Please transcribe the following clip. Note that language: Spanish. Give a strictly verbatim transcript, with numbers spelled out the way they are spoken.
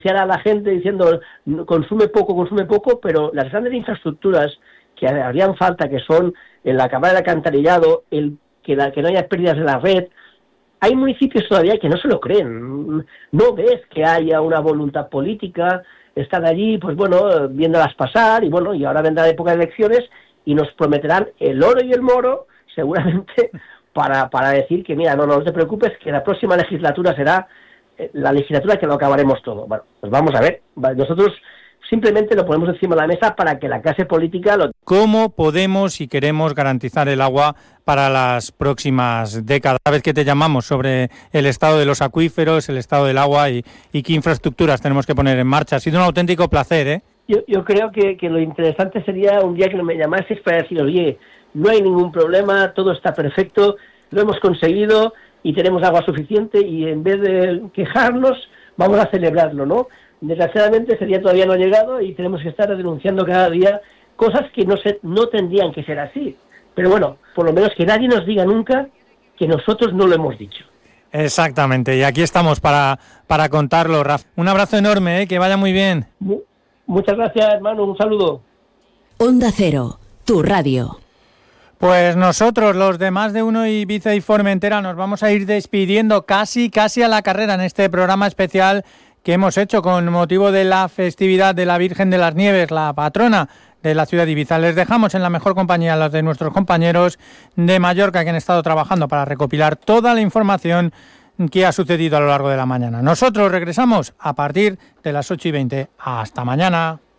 a la gente diciendo consume poco, consume poco, pero las grandes infraestructuras que harían falta, que son en la cámara de alcantarillado, el que, la, que no haya pérdidas de la red, hay municipios todavía que no se lo creen. No ves que haya una voluntad política, están allí, pues bueno, viéndolas pasar, y bueno, y ahora vendrá la época de elecciones y nos prometerán el oro y el moro, seguramente, para, para decir que mira, no, no te preocupes, que la próxima legislatura será la legislatura que lo acabaremos todo. Bueno, pues vamos a ver, nosotros simplemente lo ponemos encima de la mesa para que la clase política lo... ¿Cómo podemos y queremos garantizar el agua para las próximas décadas? Cada vez que te llamamos sobre el estado de los acuíferos, el estado del agua y, y qué infraestructuras tenemos que poner en marcha. Ha sido un auténtico placer, ¿eh? Yo, yo creo que, que lo interesante sería un día que me llamases para decir, oye, no hay ningún problema, todo está perfecto, lo hemos conseguido y tenemos agua suficiente, y en vez de quejarnos, vamos a celebrarlo, ¿no? Desgraciadamente ese día todavía no ha llegado y tenemos que estar denunciando cada día cosas que no se, no tendrían que ser así. Pero bueno, por lo menos que nadie nos diga nunca que nosotros no lo hemos dicho. Exactamente, y aquí estamos para, para contarlo, Rafa. Un abrazo enorme, ¿eh? Que vaya muy bien. Muchas gracias, hermano, un saludo. Onda Cero, tu radio. Pues nosotros, los de Más de Uno Ibiza y Formentera, nos vamos a ir despidiendo casi, casi a la carrera en este programa especial que hemos hecho con motivo de la festividad de la Virgen de las Nieves, la patrona de la ciudad de Ibiza. Les dejamos en la mejor compañía a los de nuestros compañeros de Mallorca, que han estado trabajando para recopilar toda la información que ha sucedido a lo largo de la mañana. Nosotros regresamos a partir de las ocho y veinte. Hasta mañana.